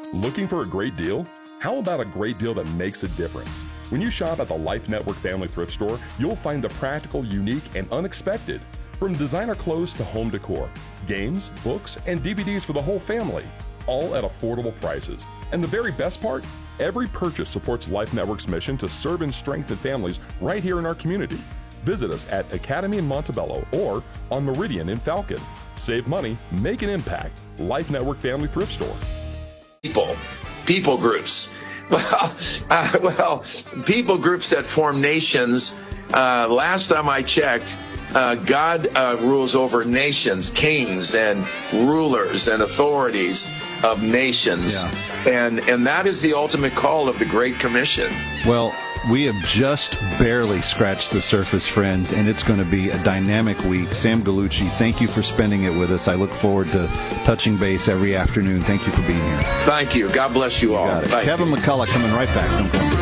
Looking for a great deal? How about a great deal that makes a difference? When you shop at the Life Network Family Thrift Store, you'll find the practical, unique, and unexpected. From designer clothes to home decor, games, books, and DVDs for the whole family, all at affordable prices. And the very best part? Every purchase supports Life Network's mission to serve and strengthen families right here in our community. Visit us at Academy in Montebello or on Meridian in Falcon. Save money, make an impact. Life Network Family Thrift Store. People groups. Well, people groups that form nations. Last time I checked, God rules over nations, kings and rulers and authorities of nations. Yeah. And that is the ultimate call of the Great Commission. Well, we have just barely scratched the surface, friends, and it's going to be a dynamic week. Sam Gallucci, thank you for spending it with us. I look forward to touching base every afternoon. Thank you for being here. Thank you. God bless you all. Kevin McCullough coming right back. Don't go.